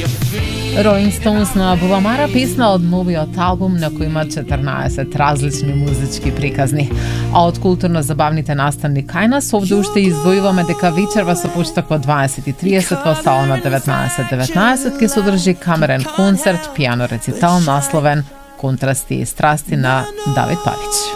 Rolling Stones најавуваа песна од новиот албум на кој има 14 различни музички приказни. А од културно-забавните настани кај нас овде уште издвојуваме дека вечерва со почеток во 20:30 во салонот 1919 ќе се одржи камерен концерт, пијано рецитал насловен Контрасти и страсти на Давид Павич.